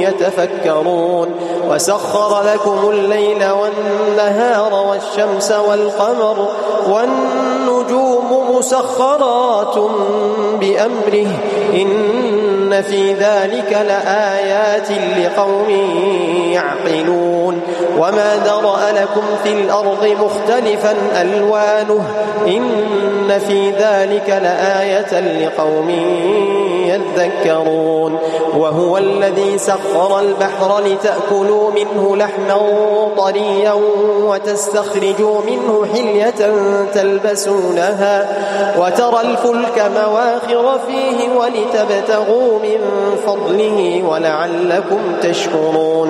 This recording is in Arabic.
يتفكرون وسخر لكم الليل والنهار والشمس والقمر والنجوم مسخرات بأمره إن في ذلك لآيات لقوم يعقلون وما ذرأ لكم في الأرض مختلفا ألوانه إن في ذلك لآية لقوم يذكرون وهو الذي سخر البحر لتأكلوا منه لحما طريا وتستخرجوا منه حلية تلبسونها وترى الفلك مواخر فيه ولتبتغوا من فضله ولعلكم تشكرون